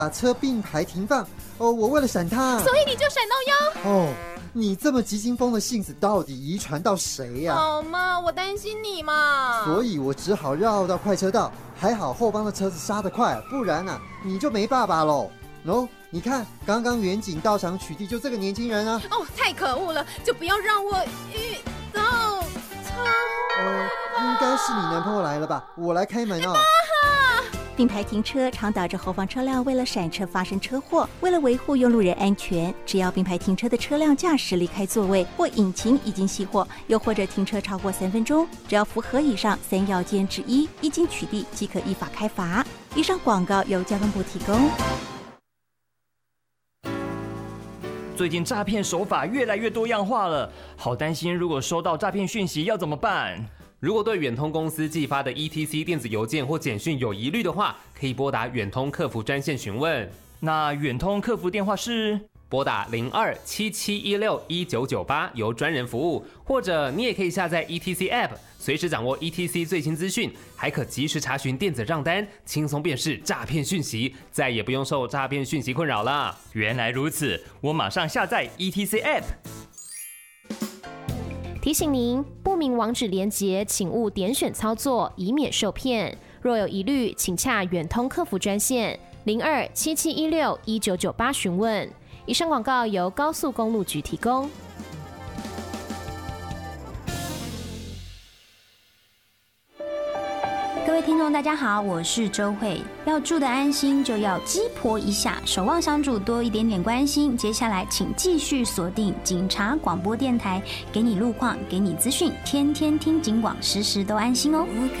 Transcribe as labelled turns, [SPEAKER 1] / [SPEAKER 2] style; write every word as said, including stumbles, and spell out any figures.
[SPEAKER 1] 把车并排停放。哦，我为了闪他，
[SPEAKER 2] 所以你就闪到腰。
[SPEAKER 1] 哦，你这么急惊风的性子到底遗传到谁呀、啊？
[SPEAKER 2] 好嘛，我担心你嘛。
[SPEAKER 1] 所以我只好绕到快车道，还好后方的车子刹得快，不然啊你就没爸爸喽。哦，你看，刚刚远景到场取缔就这个年轻人啊！
[SPEAKER 2] 哦，太可恶了，就不要让我遇到他。
[SPEAKER 1] 呃，应该是你男朋友来了吧？我来开门哦。
[SPEAKER 3] 并排停车常导致后方车辆为了闪车发生车祸。为了维护用路人安全，只要并排停车的车辆驾驶离开座位，或引擎已经熄火，又或者停车超过三分钟，只要符合以上三要件之一，一经取缔即可依法开罚。以上广告由交通部提供。
[SPEAKER 4] 最近诈骗手法越来越多样化了，好担心如果收到诈骗讯息要怎么办？
[SPEAKER 5] 如果对远通公司寄发的 E T C 电子邮件或简讯有疑虑的话，可以拨打远通客服专线询问。
[SPEAKER 4] 那远通客服电话是
[SPEAKER 5] 拨打零二七七一六一九九八，由专人服务，或者你也可以下载 E T C App， 随时掌握 E T C 最新资讯，还可及时查询电子账单，轻松辨识诈骗讯息，再也不用受诈骗讯息困扰了。
[SPEAKER 4] 原来如此，我马上下载 E T C App。
[SPEAKER 2] 提醒您，不明网址连结，请勿点选操作，以免受骗。若有疑虑，请洽远通客服专线零二七七一六一九九八询问。以上广告由高速公路局提供。
[SPEAKER 6] 各位听众大家好，我是周慧。要住得安心，就要鸡婆一下，守望相助，多一点点关心。接下来请继续锁定警察广播电台，给你路况，给你资讯，天天听警广，时时都安心哦。